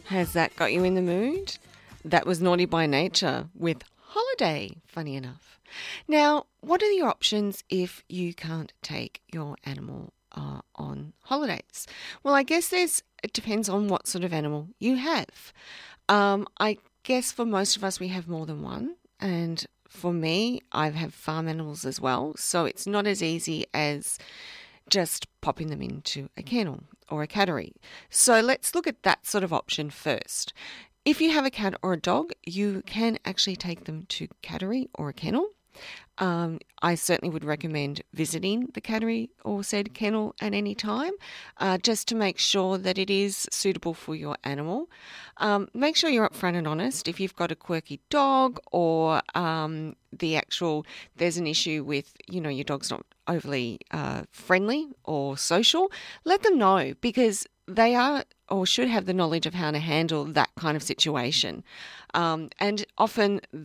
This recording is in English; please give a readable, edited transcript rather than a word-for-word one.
Has that got you in the mood? That was Naughty by Nature with Holiday, funny enough. Now, what are your options if you can't take your animal on holidays? Well, I guess it depends on what sort of animal you have. I guess for most of us, we have more than one. And for me, I have farm animals as well. So it's not as easy as just popping them into a kennel or a cattery. So let's look at that sort of option first. If you have a cat or a dog, you can actually take them to cattery or a kennel. I certainly would recommend visiting the cattery or said kennel at any time, just to make sure that it is suitable for your animal. Make sure you're upfront and honest. If you've got a quirky dog or there's an issue with, your dog's not overly friendly or social, let them know, because they are or should have the knowledge of how to handle that kind of situation. And often